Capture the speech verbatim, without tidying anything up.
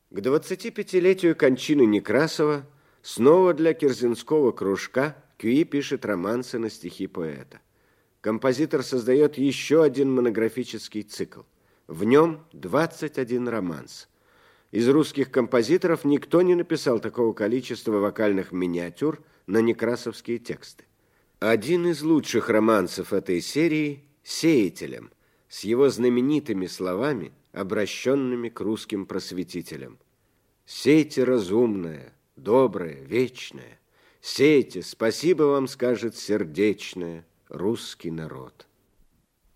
К двадцатипятилетию кончины Некрасова снова для Керзинского кружка Кюи пишет романсы на стихи поэта. Композитор создает еще один монографический цикл. В нем двадцать один романс. Из русских композиторов никто не написал такого количества вокальных миниатюр на некрасовские тексты. Один из лучших романсов этой серии «Сеятелем» с его знаменитыми словами, обращенными к русским просветителям. «Сейте разумное, доброе, вечное, сейте, спасибо вам скажет сердечное русский народ».